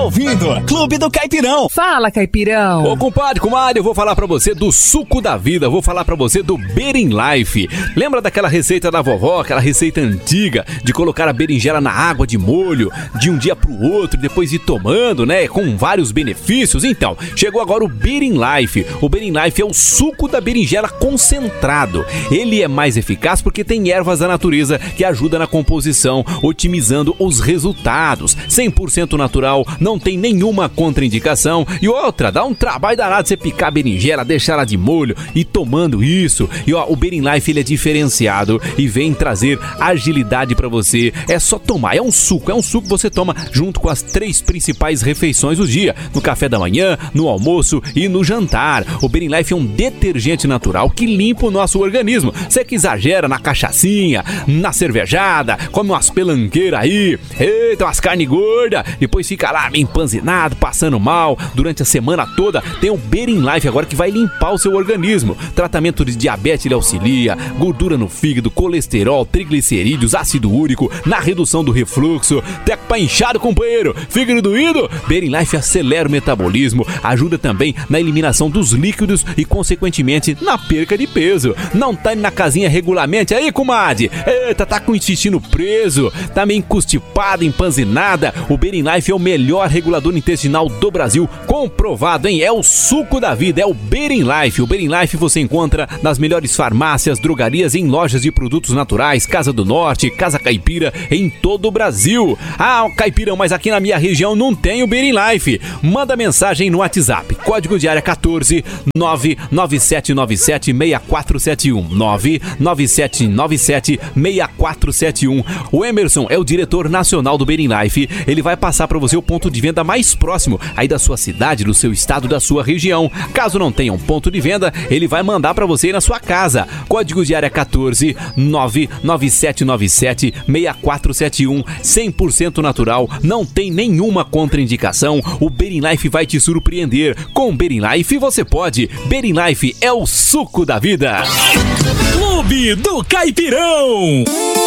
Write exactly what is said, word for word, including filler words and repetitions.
ouvindo Clube do Caipirão. Fala, Caipirão. Ô, compadre, comadre, eu vou falar pra você do suco da vida, vou falar pra você do Berin-Life. Lembra daquela receita da vovó, aquela receita antiga de colocar a berinjela na água de molho de um dia pro outro e depois ir tomando, né, com vários benefícios? Então, chegou agora o Berin-Life. O Berin-Life é o suco da berinjela concentrado. Ele é mais eficaz porque tem ervas da natureza que ajudam na composição, otimizando os resultados. cem por cento natural, não tem nenhuma contraindicação. E outra, dá um trabalho danado você picar a berinjela, deixar ela de molho e tomando isso. E ó, o Berin-Life, ele é diferenciado e vem trazer agilidade pra você. É só tomar, é um suco, é um suco que você toma junto com as três principais refeições do dia, no café da manhã, no almoço e no jantar. O Berin-Life é um detergente natural que limpa o nosso organismo. Você que exagera na cachaçinha, na cervejada, come umas pelanqueiras aí, eita, umas carne gorda, depois fica lá meio empanzinado, passando mal durante a semana toda. Tem o Berin-Life agora que vai limpar o seu organismo. Tratamento de diabetes ele auxilia, gordura no fígado, colesterol, triglicerídeos, ácido úrico, na redução do refluxo, teco pra inchado, companheiro, fígado doído. Berin-Life acelera o metabolismo, ajuda também na eliminação dos líquidos e consequentemente na perca de peso. Não tá na casinha regularmente aí, comadre? Eita, tá com o intestino preso, tá meio constipada, empanzinada? O Berin-Life é o melhor regulador intestinal do Brasil, comprovado, hein? É o suco da vida, é o Berin-Life. O Berin-Life você encontra nas melhores farmácias, drogarias e em lojas de produtos naturais, Casa do Norte, Casa Caipira, em todo o Brasil. Ah, Caipirão, mas aqui na minha região não tem o Berin-Life. Manda mensagem no WhatsApp, código de área quatorze, nove nove sete nove sete, seis quatro sete um, nove nove sete nove sete, seis quatro sete um. O Emerson é o diretor nacional do Berin-Life. Ele vai passar para você o ponto de venda mais próximo aí da sua cidade, do seu estado, da sua região. Caso não tenha um ponto de venda, ele vai mandar para você ir na sua casa. Código de área quatorze, nove nove sete nove sete, seis quatro sete um. cem por cento natural, não tem nenhuma contraindicação. O Berin-Life vai te surpreender. Com Berin-Life você pode. Berin-Life é o suco da vida. Clube do Caipirão.